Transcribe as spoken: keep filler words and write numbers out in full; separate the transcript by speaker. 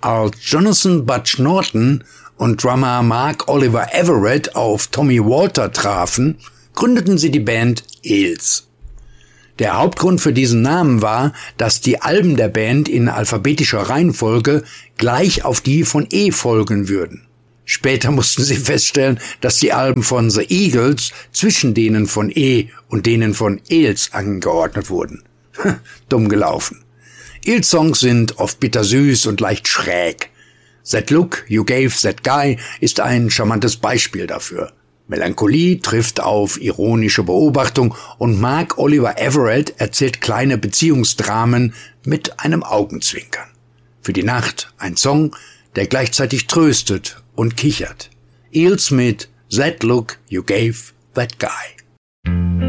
Speaker 1: Als Jonathan Butch Norton und Drummer Mark Oliver Everett auf Tommy Walter trafen, gründeten sie die Band Eels. Der Hauptgrund für diesen Namen war, dass die Alben der Band in alphabetischer Reihenfolge gleich auf die von E folgen würden. Später mussten sie feststellen, dass die Alben von The Eagles zwischen denen von E und denen von Eels angeordnet wurden. Dumm gelaufen. Eels-Songs sind oft bittersüß und leicht schräg. That Look You Gave That Guy ist ein charmantes Beispiel dafür. Melancholie trifft auf ironische Beobachtung und Mark Oliver Everett erzählt kleine Beziehungsdramen mit einem Augenzwinkern. Für die Nacht ein Song, der gleichzeitig tröstet und kichert. Eels mit That Look You Gave That Guy.